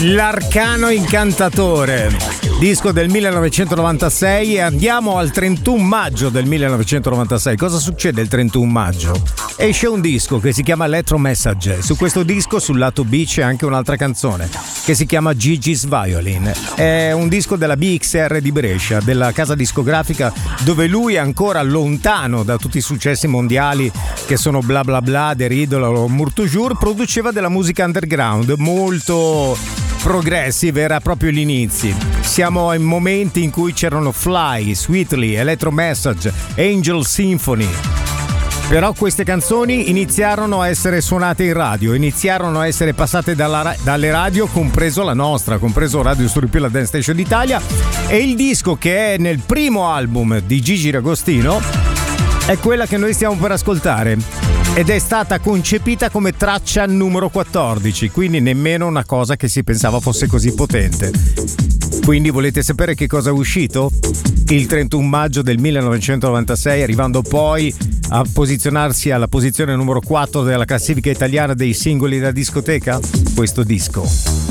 L'arcano incantatore, disco del 1996, e andiamo al 31 maggio del 1996. Cosa succede il 31 maggio? Esce un disco che si chiama Electro Message. Su questo disco, sul lato B, c'è anche un'altra canzone che si chiama Gigi's Violin. È un disco della BXR di Brescia, della casa discografica dove lui è ancora lontano da tutti i successi mondiali che sono Bla Bla Bla, The Riddle o Murtujur. Produceva della musica underground molto progressive, era proprio gli inizi. Siamo in momenti in cui c'erano Fly, Sweetly, Electro Message, Angel Symphony. Però queste canzoni iniziarono a essere suonate in radio, iniziarono a essere passate dalle radio, compreso la nostra, compreso Radio Sturipilla Dance Station d'Italia. E il disco che è nel primo album di Gigi D'Agostino è quella che noi stiamo per ascoltare, ed è stata concepita come traccia numero 14, quindi nemmeno una cosa che si pensava fosse così potente. Quindi volete sapere che cosa è uscito? Il 31 maggio del 1996, arrivando poi a posizionarsi alla posizione numero 4 della classifica italiana dei singoli da discoteca? Questo disco.